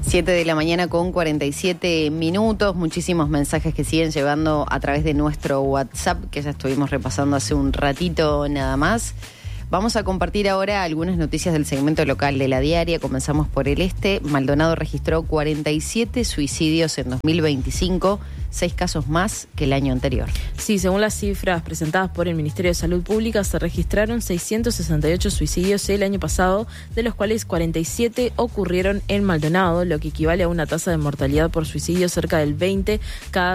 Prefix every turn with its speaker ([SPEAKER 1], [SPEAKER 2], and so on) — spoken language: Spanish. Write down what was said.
[SPEAKER 1] 7 de la mañana con 47 minutos, muchísimos mensajes que siguen llegando a través de nuestro WhatsApp, que ya estuvimos repasando hace un ratito nada más. Vamos a compartir ahora algunas noticias del segmento local de La Diaria. Comenzamos por el este. Maldonado registró 47 suicidios en 2025, 6 casos más que el año anterior.
[SPEAKER 2] Sí, según las cifras presentadas por el Ministerio de Salud Pública, se registraron 668 suicidios el año pasado, de los cuales 47 ocurrieron en Maldonado, lo que equivale a una tasa de mortalidad por suicidio cerca del 20 cada